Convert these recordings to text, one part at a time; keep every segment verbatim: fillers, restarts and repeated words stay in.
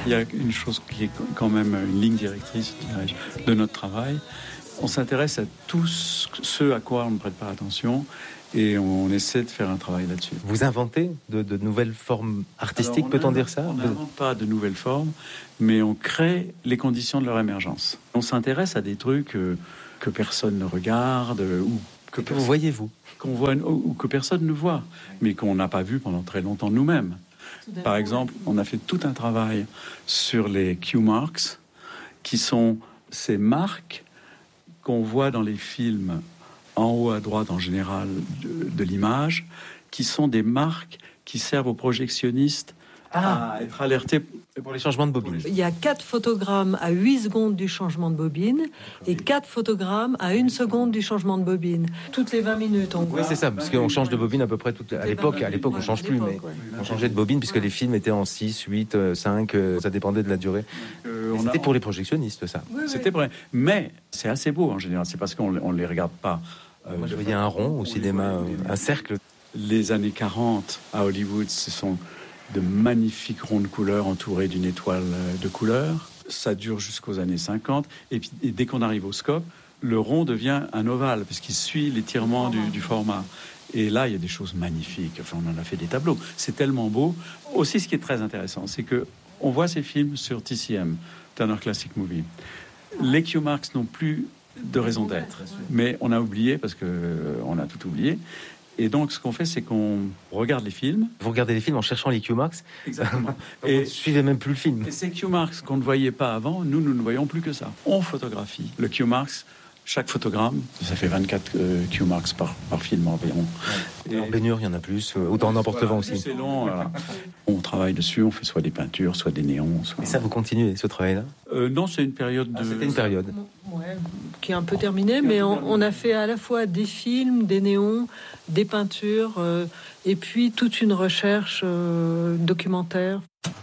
Il y a une chose qui est quand même une ligne directrice, dirais-je, de notre travail. On s'intéresse à tout ce à quoi on ne prête pas attention et on essaie de faire un travail là-dessus. Vous inventez de, de nouvelles formes artistiques, peut-on dire ça ? On n'invente pas de nouvelles formes, mais on crée les conditions de leur émergence. On s'intéresse à des trucs euh, que personne ne regarde ou que, que vous voyez, vous qu'on voit ou que personne ne voit, mais qu'on n'a pas vu pendant très longtemps nous-mêmes. Par exemple, on a fait tout un travail sur les cue marks, qui sont ces marques qu'on voit dans les films en haut à droite en général de, de l'image, qui sont des marques qui servent aux projectionnistes ah. à être alertés pour les changements de bobine. Il y a quatre photogrammes à huit secondes du changement de bobine et quatre photogrammes à une seconde du changement de bobine. Toutes les vingt minutes, on voit. Oui, c'est ça, parce qu'on change de bobine à peu près toute... à l'époque. À l'époque, on ne change plus, mais on changeait de bobine puisque les films étaient en six, huit, cinq, ça dépendait de la durée. Euh, C'était a... pour les projectionnistes, ça. Oui, oui. C'était vrai. Mais c'est assez beau en général. C'est parce qu'on ne les regarde pas. Euh, Moi, je voyais un rond au cinéma, un cercle. Les années quarante à Hollywood, ce sont de magnifiques ronds de couleurs entourés d'une étoile de couleur. Ça dure jusqu'aux années cinquante. Et puis, et dès qu'on arrive au scope, le rond devient un ovale parce qu'il suit l'étirement du, du format. Et là, il y a des choses magnifiques. Enfin, on en a fait des tableaux. C'est tellement beau. Aussi, ce qui est très intéressant, c'est que on voit ces films sur T C M, Turner Classic Movie. Les cue marks n'ont plus de raison d'être. Mais on a oublié, parce qu'on euh, a tout oublié. Et donc, ce qu'on fait, c'est qu'on regarde les films. Vous regardez les films en cherchant les cue marks. Exactement. Et vous ne suivez même plus le film. Et ces cue marks qu'on ne voyait pas avant, nous, nous ne voyons plus que ça. On photographie le cue marks. Chaque photogramme, ça fait vingt-quatre euh, cue marks par, par film environ. Et en baignure, il y en a plus. Autant en emporte-vent aussi. C'est long. Voilà. On travaille dessus, on fait soit des peintures, soit des néons. Soit... Et ça, vous continuez ce travail-là ? euh, Non, c'est une période de... Ah, c'était une période. Ouais, qui est un peu terminée, mais on, on a fait à la fois des films, des néons, des peintures, euh, et puis toute une recherche euh, documentaire.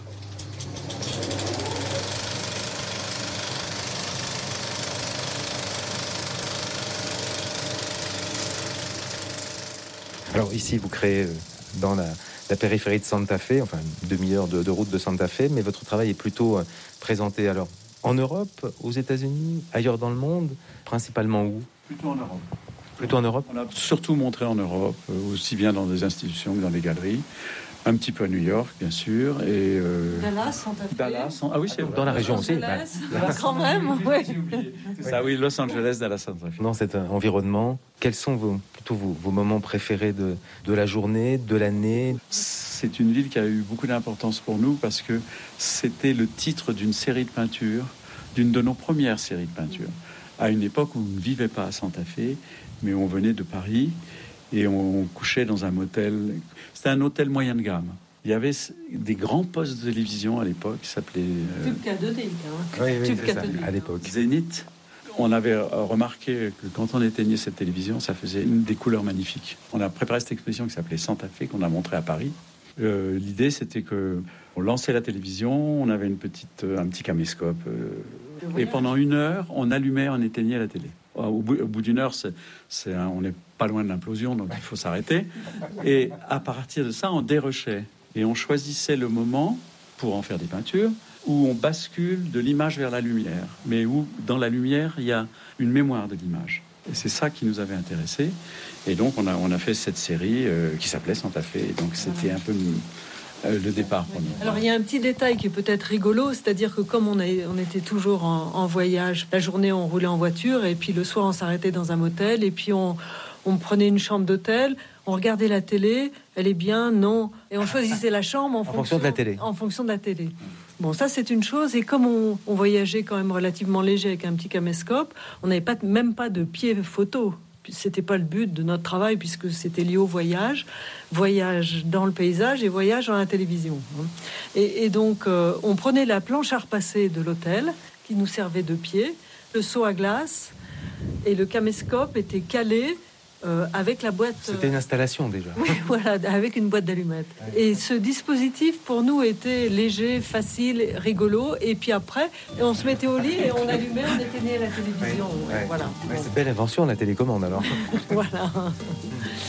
Alors ici, vous créez dans la, la périphérie de Santa Fe, enfin une demi-heure de, de route de Santa Fe, mais votre travail est plutôt euh, présenté alors en Europe, aux États-Unis, ailleurs dans le monde, principalement où ? Plutôt en Europe. Plutôt en Europe ? On a surtout montré en Europe, aussi bien dans des institutions que dans des galeries. Un petit peu à New York, bien sûr, et euh... Dallas, Santa Fe. Dallas, ah oui, c'est dans la région aussi. Bah, quand même, oui. C'est ça, oui, Los Angeles, Dallas, Santa Fe. Dans cet environnement, quels sont vos, plutôt vos, vos moments préférés de, de la journée, de l'année ? C'est une ville qui a eu beaucoup d'importance pour nous parce que c'était le titre d'une série de peintures, d'une de nos premières séries de peintures, à une époque où on ne vivait pas à Santa Fe, mais on venait de Paris. Et on couchait dans un motel. C'était un hôtel moyen de gamme. Il y avait des grands postes de télévision à l'époque qui s'appelaient... Euh... Tube cathodique. Hein. Oui, oui, Tube cathodique. À l'époque. Zénith. On avait remarqué que quand on éteignait cette télévision, ça faisait une des couleurs magnifiques. On a préparé cette exposition qui s'appelait Santa Fe, qu'on a montrée à Paris. Euh, l'idée, c'était que on lançait la télévision, on avait une petite, un petit caméscope. Euh, et pendant une heure, on allumait, on éteignait la télé. Au bout, au bout d'une heure, c'est, c'est un, on n'est pas loin de l'implosion, donc il faut s'arrêter. Et à partir de ça, on dérochait. Et on choisissait le moment pour en faire des peintures où on bascule de l'image vers la lumière, mais où, dans la lumière, il y a une mémoire de l'image. Et c'est ça qui nous avait intéressés. Et donc, on a, on a fait cette série euh, qui s'appelait Santa Fe. Et donc, c'était un peu... Euh, le départ pour nous. Alors il y a un petit détail qui est peut-être rigolo, c'est-à-dire que comme on, a, on était toujours en, en voyage, la journée on roulait en voiture et puis le soir on s'arrêtait dans un motel et puis on, on prenait une chambre d'hôtel, on regardait la télé, elle est bien, non, et on choisissait la chambre en, en fonction, fonction de la télé. En fonction de la télé. Bon, ça c'est une chose, et comme on, on voyageait quand même relativement léger avec un petit caméscope, on n'avait pas, même pas de pied photo. C'était pas le but de notre travail puisque c'était lié au voyage, voyage dans le paysage et voyage dans la télévision. Et, et donc euh, on prenait la planche à repasser de l'hôtel qui nous servait de pied, le seau à glace et le caméscope était calé euh, avec la boîte. C'était une installation déjà. Oui, voilà, avec une boîte d'allumettes. Et ce dispositif pour nous était léger, facile, rigolo. Et puis après, on se mettait au lit et on allumait, on éteignait la télévision. Ouais, ouais. Voilà. Ouais, c'est belle invention la télécommande alors. Voilà.